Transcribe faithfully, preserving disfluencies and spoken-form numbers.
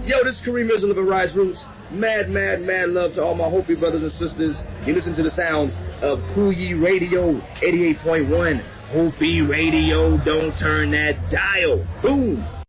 Yo, this is Kareem Rizal of Arise Roots. Mad, mad, mad love to all my Hopi brothers and sisters. You listen to the sounds of Kuyi Radio eighty-eight point one. Hopi Radio, don't turn that dial. Boom.